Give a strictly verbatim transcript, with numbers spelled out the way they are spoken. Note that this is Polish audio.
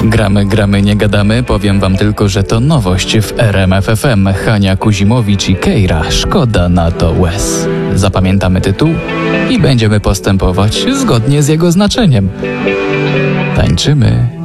Gramy, gramy, nie gadamy. Powiem wam tylko, że to nowość w R M F F M. Hania Kuzimowicz i Keira. Szkoda na to łez. Zapamiętamy tytuł i będziemy postępować zgodnie z jego znaczeniem. Tańczymy.